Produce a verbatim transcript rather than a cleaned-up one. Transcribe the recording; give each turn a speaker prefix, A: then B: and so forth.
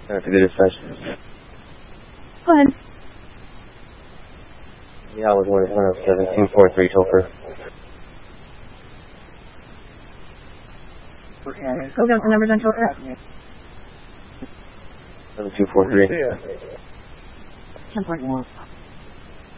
A: Sorry for the dispatch.
B: Go ahead.
A: Yeah, I was one of seven two four three Topher.
B: Go down the numbers on Topher.
A: seven two four three.
B: ten point one.